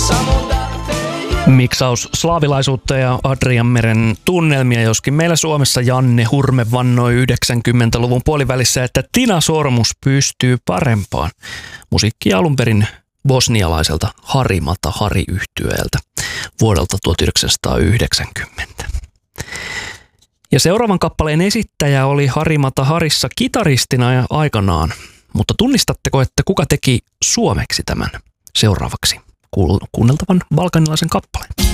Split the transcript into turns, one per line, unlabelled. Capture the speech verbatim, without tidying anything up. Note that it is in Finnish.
Miksaus slaavilaisuutta ja Adrianmeren tunnelmia, joskin meillä Suomessa Janne Hurme vannoi yhdeksänkymmentäluvun puolivälissä, että Tina Sormus pystyy parempaan. Musiikki alun perin bosnialaiselta Harimata Hari-yhtyeeltä vuodelta tuhatyhdeksänsataayhdeksänkymmentä. Ja seuraavan kappaleen esittäjä oli Harimata Harissa kitaristina ja aikanaan. Mutta tunnistatteko, että kuka teki suomeksi tämän seuraavaksi kuunneltavan balkanilaisen kappaleen?